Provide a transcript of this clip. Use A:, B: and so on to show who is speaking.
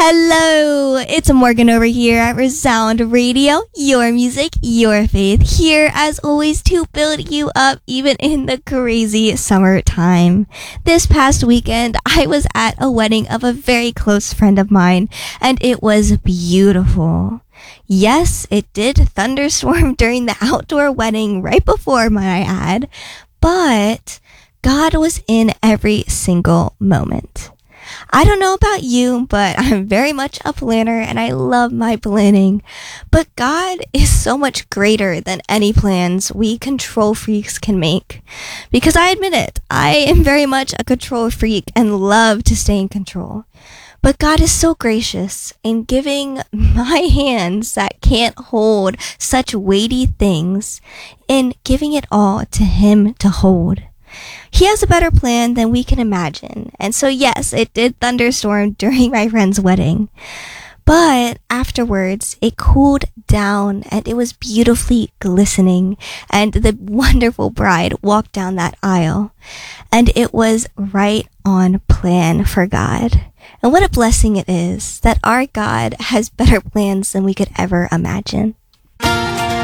A: Hello, it's Morgan over here at Resound Radio, your music, your faith, here as always to build you up even in the crazy summertime. This past weekend, I was at a wedding of a very close friend of mine, and it was beautiful. Yes, it did thunderstorm during the outdoor wedding right before, might I add, but God was in every single moment. I don't know about you, but I'm very much a planner and I love my planning. But God is so much greater than any plans we control freaks can make. Because I admit it, I am very much a control freak and love to stay in control. But God is so gracious in giving my hands that can't hold such weighty things and giving it all to Him to hold. He has a better plan than we can imagine. And so yes, it did thunderstorm during my friend's wedding. But afterwards, it cooled down and it was beautifully glistening. And the wonderful bride walked down that aisle. And it was right on plan for God. And what a blessing it is that our God has better plans than we could ever imagine.